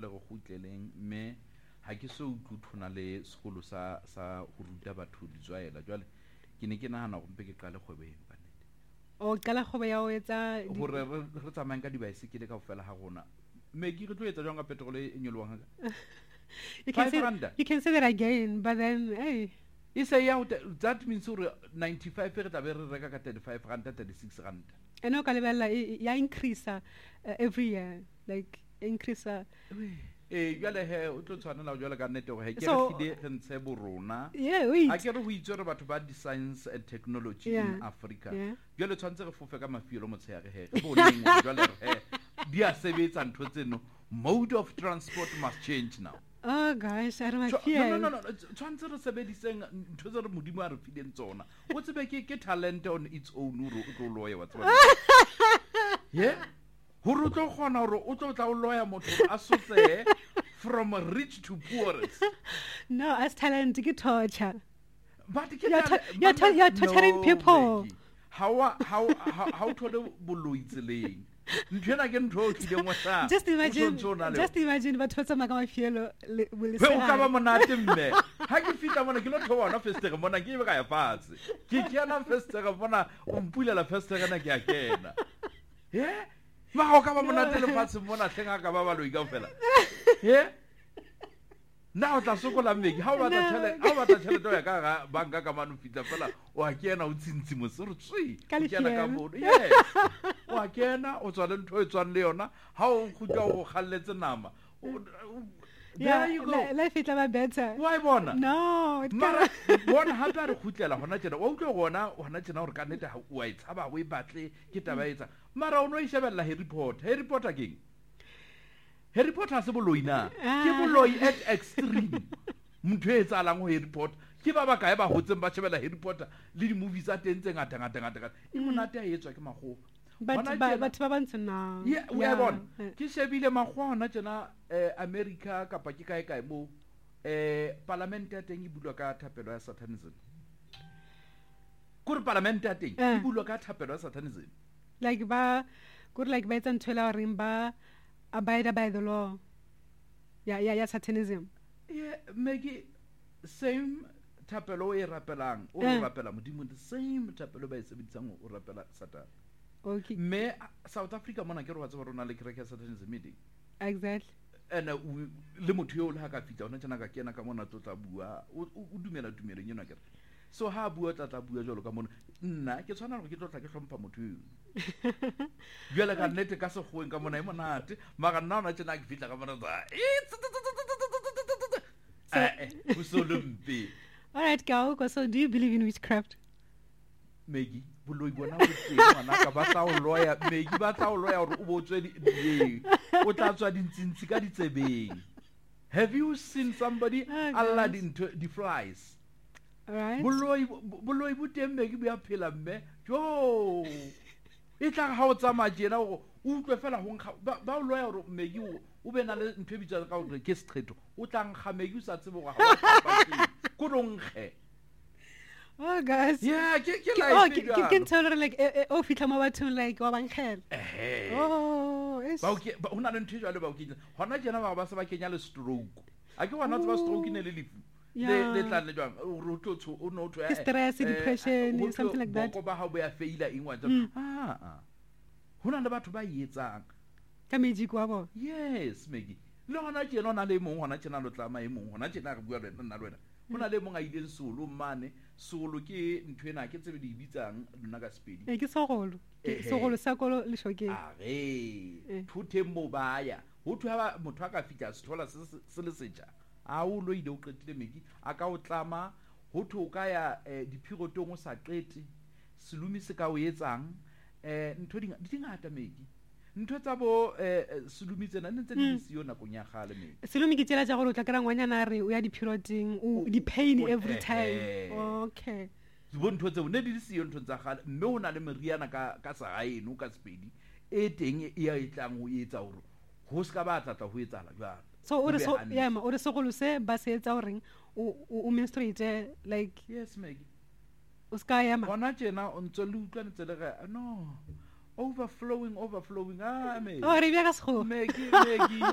jwale go khutleleng mme ha ke so utlwana le sekolo sa go ruta batho ditswaela jwale ke ne ke nahana go mpe ke qale kgwebeng ka nnete o qala kgwebo ya o etsa gore re tsamayang ka dibaesekele ka ofela ha rona mme ke re tlo etsa jwang ka petrol e nyolwang ka you can say that again but then hey you say that means or 95 re tla be re reka ka 35 rand 36 rand eno ka lebella ya increase every year like increase jwale he o tlo tshwanela jwale ka nnete gore he ke re file re ntshe borona a ke re ho itse re batho ba di science and technology in Africa jwale tshwantse re fofe ka mafielo motshehare he re boneng jwale he di a sebetsa ntho tseno mode of transport must change now. Oh gosh, I don't fear. No. Tshwantse re sebediseng ntho tse re modimo a re fileng tsona o tsebe ke talent on its own o tlo lawyer wa tseba yeah hore o tlo kgona hore o tlo tla o lawyer motho a sotse from rich to poorest. No, as talent ke torture. But you're torturing people. How to boloi tseleng ntwena ke ntho o tlile ngwatsa just imagine ba thotsa maka mafielo will say o ka ba monate mme ha ke fita mona ke lo thoba festere mona ke be ka ya fatse ke kena festere mona o mpulela festere na ke a kena ma o ka ba monate le fatse mona tlenga ka ba baloi ka fela na o tla sokola mmeki ha o batla tšhelete ya ka ga banka ka mano fitla fela o a kena o tshintshi mosere tswi kena ka mono o a kena o tswa le ntho e tswang le yona ha o khutla o khalletse nama there you go life it ba better why bona no it mara bona ha ba re khutlela hona tjena o utlwe gona hona tjena hore ka nnete ha o a itshaba o e batle ke taba etsa mara o no e shebella Harry Potter again Harry Potter se boloi na ke boloi at extreme motho e tsalang ho Harry Potter ke ba ba kae ba hotseng ba shebela Harry Potter le di movies tsa teng tse ngata e monate a etswa ke magolo but ba bantse na yeah bona ke shebile magolo hona tjena America kapa ke kae mo parliament ya teng e bulwa ka thapelo ya satanism kur parliament ya teng e bulwa ka thapelo ya satanism like ba etsa nthoela reng ba abide by the law ya satanism maybe same thapelo e rapelang o rapela modimo the same thapelo ba e sebedisang o rapela satan okay me South Africa mona ke re wa tseba rona le kereke ya satanism meeting exactly and le motho yo le ha ka fitla ona tsena ka kena ka mona tla bua o dumela tumeleng yena ke so ha bua tla bua jalo ka mona nna ke tshwana gore ke tla ke hlompha motho yo jwale ka nnete ka se goeng ka mona e monate mara nna ona tsena ke fitla ka mona all right go so do you believe in witchcraft Maggie boloi bona o tsena ka ba tla o lawyer Maggie ba tla o lawyer gore o botswe di o tla tswa dintsi ka ditsebeng have you seen somebody Allah the flies all right boloi bo teng Maggie bo ya phela mme jo e tla ga o tsama jena o utlwe fela ho ba o lawyer gore Maggie o be na le ntwe bitsa ka gore ke stretto o tla nkga Maggie o sa tsebe go ga ba go dongge. Oh guys, yeah, ke can tell her like o fitla mo bathong like wa bankgela oh ba una le ntwe jalo ba o kitla hona jena ba se ba kenya le stroke a ke wana ba stroke ne le lifu le tla le jwang o tlo o no to stress depression something like that go ba ha bo ya faila ingwa hona le batho ba yetsang ka magic wa bona yes Maggie le hona jena ona le mong hona jena lo tla maemong hona jena re bua le nna le wena hona le mong a ile solo mane solo ke ntwena ke tsebe di bitsang lona ka Sepedi ke sogolo sa kolo le shokeng phuthe mo baya ho thwa ba motho a ka fitla se thola se le setja a o lo ile o qetile Maggie a ka o tlama ho thwe o ka ya diphirotong o sa qete selumi se ka o etsang ntho di ngata Maggie ntho tsa bo selumi tsena ntse di siyo nakong ya gale Maggie selumi ke tsela ja go tla kra ngwanyana re o ya diphiroting o di pain every time okay bo ntho tse ne di siyo ntho tsa gale mme o na le meriana ka sagaeno ka Sepedi e teng e ya itlang o etsa hore ho se ka ba tla ho etsala jwang so o re so go se ba se etsa hore o menstruate like yes Maggie o ska ya ma bona tjena o ntse le utlwa ntse le ga no overflowing Maggie re bia ka sego Maggie